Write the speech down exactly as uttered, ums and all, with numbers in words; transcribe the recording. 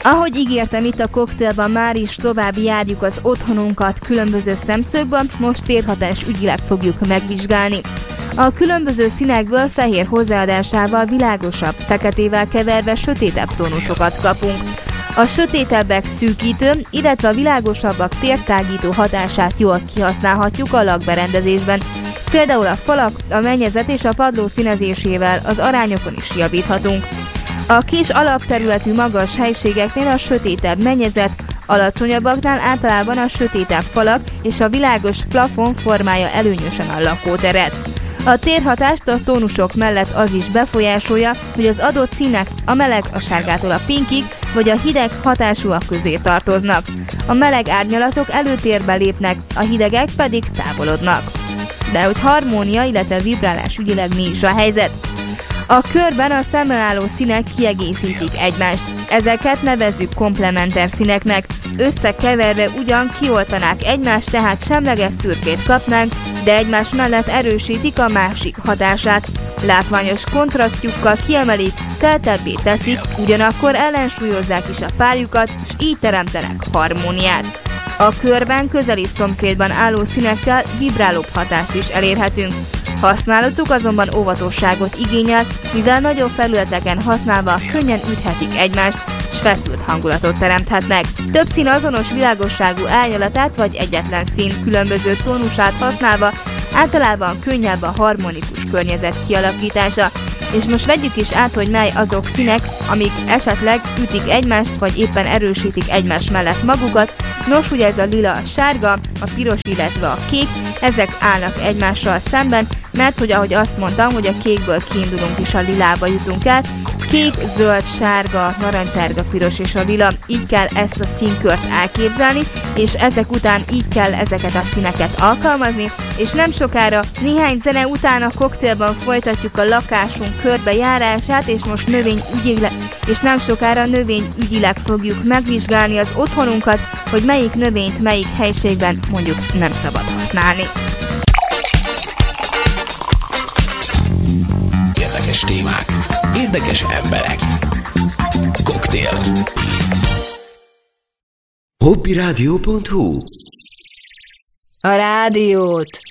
Ahogy ígértem itt a koktélban, már is tovább járjuk az otthonunkat különböző szemszögből, most térhatás ügyileg fogjuk megvizsgálni. A különböző színekből fehér hozzáadásával világosabb, feketével keverve sötétebb tónusokat kapunk. A sötétebbek szűkítő, illetve a világosabbak tértágító hatását jól kihasználhatjuk a lakberendezésben. Például a falak, a mennyezet és a padló színezésével az arányokon is javíthatunk. A kis alapterületű magas helységeknél a sötétebb mennyezet, alacsonyabbaknál általában a sötétebb falak és a világos plafon formálja előnyösen a lakóteret. A térhatást a tónusok mellett az is befolyásolja, hogy az adott színek a meleg a sárgától a pinkig, vagy a hideg hatásúak közé tartoznak. A meleg árnyalatok előtérbe lépnek, a hidegek pedig távolodnak. De hogy harmónia, illetve vibrálás ügyileg mi is a helyzet? A körben a szemben álló színek kiegészítik egymást. Ezeket nevezzük komplementer színeknek. Összekeverve ugyan kioltanák egymást, tehát semleges szürkét kapnánk, de egymás mellett erősítik a másik hatását. Látványos kontrasztjukkal kiemelik, teltebbé teszik, ugyanakkor ellensúlyozzák is a párjukat, és így teremtenek harmóniát. A körben közeli szomszédban álló színekkel vibrálóbb hatást is elérhetünk. Használatuk azonban óvatosságot igényel, mivel nagyobb felületeken használva könnyen üthetik egymást, és feszült hangulatot teremthetnek. Több szín azonos világosságú árnyalatát vagy egyetlen szín különböző tónusát használva általában könnyebb a harmonikus környezet kialakítása. És most vegyük is át, hogy mely azok színek, amik esetleg ütik egymást, vagy éppen erősítik egymás mellett magukat. Nos, ugye ez a lila, a sárga, a piros, illetve a kék, ezek állnak egymással szemben, mert hogy ahogy azt mondtam, hogy a kékből kiindulunk és a lilába jutunk el, kék, zöld, sárga, narancsárga, piros és a lila, így kell ezt a színkört elképzelni, és ezek után így kell ezeket a színeket alkalmazni, és nem sokára, néhány zene után a koktélban folytatjuk a lakásunk körbejárását, és most növényügyileg, és nem sokára növényügyileg fogjuk megvizsgálni az otthonunkat, hogy melyik növényt melyik helységben mondjuk nem szabad használni. Érdekes témák, érdekes emberek. Koktél. hobbiradio pont hu. A rádiót